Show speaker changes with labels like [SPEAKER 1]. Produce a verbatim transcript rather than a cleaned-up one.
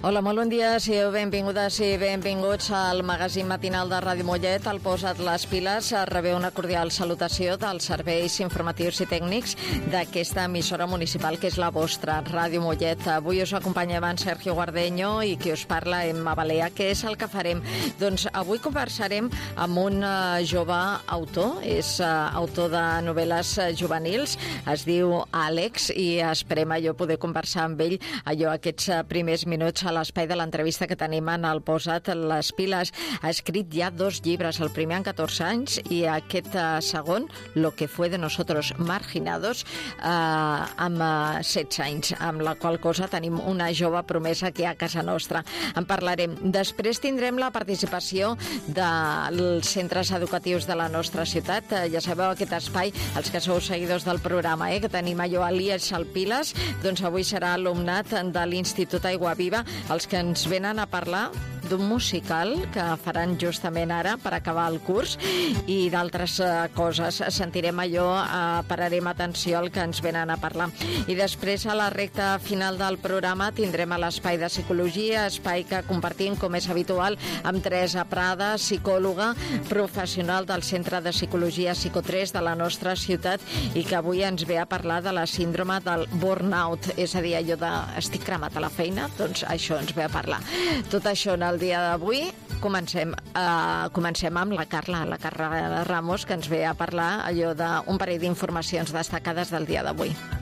[SPEAKER 1] Hola, molt bon dia, sigueu benvingudes i benvinguts al magazín matinal de Ràdio Mollet. Al Posa't les piles rebeu una cordial salutació dels serveis informatius i tècnics d'aquesta emissora municipal que és la vostra, Ràdio Mollet. Avui us acompanyava en Sergio Guardeño i qui us parla, Emma Balea. Què és el que farem? Doncs avui conversarem amb un uh, jove autor, és uh, autor de novel·les uh, juvenils, es diu Àlex i esperem allò poder conversar amb ell allò aquests uh, primers minuts a l'espai de l'entrevista que tenim en el Posa't les piles. Ha escrit ja dos llibres, el primer en catorze anys i aquest uh, segon, Lo que fue de nosotros marginados, uh, amb uh, setze anys, amb la qual cosa tenim una jove promesa aquí a casa nostra. En parlarem. Després tindrem la participació dels centres educatius de la nostra ciutat. Uh, ja sabeu aquest espai, els que sou seguidors del programa, eh, que tenim allò a l'I E S al Piles, doncs avui serà alumnat de l'Institut Aigua Viva els que ens venen a parlar d'un musical que faran justament ara per acabar el curs i d'altres uh, coses. Sentirem allò, uh, pararem atenció al que ens venen a parlar. I després, a la recta final del programa, tindrem a l'espai de psicologia, espai que compartim, com és habitual, amb Teresa Prada, psicòloga professional del Centre de Psicologia Psico tres de la nostra ciutat i que avui ens ve a parlar de la síndrome del burnout, és a dir, allò de estic cremat a la feina, doncs això ens ve a parlar. Tot això en el dia d'avui. Comencem, uh, comencem amb la Carla, la Carla Ramos, que ens ve a parlar allò d'un parell d'informacions destacades del dia d'avui.